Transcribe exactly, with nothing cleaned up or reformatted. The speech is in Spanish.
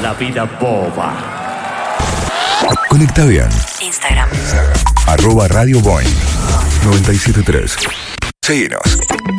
la vida boba. Conecta bien. Instagram. Arroba Radio Boing noventa y siete punto tres. Seguinos.